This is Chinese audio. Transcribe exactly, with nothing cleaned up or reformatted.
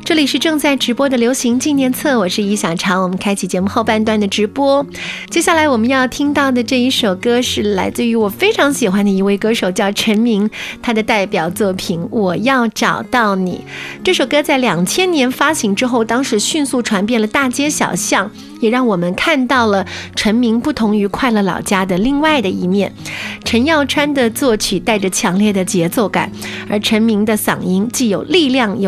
这里是正在直播的流行纪念册，我是伊小潮，我们开启节目后半段的直播。接下来我们要听到的这一首歌是来自于我非常喜欢的一位歌手，叫陈明，他的代表作品《我要找到你》。这首歌在两千年发行之后，当时迅速传遍了大街小巷，也让我们看到了陈明不同于快乐老家的另外的一面。陈耀川的作曲带着强烈的节奏感，而陈明的嗓音既有力量有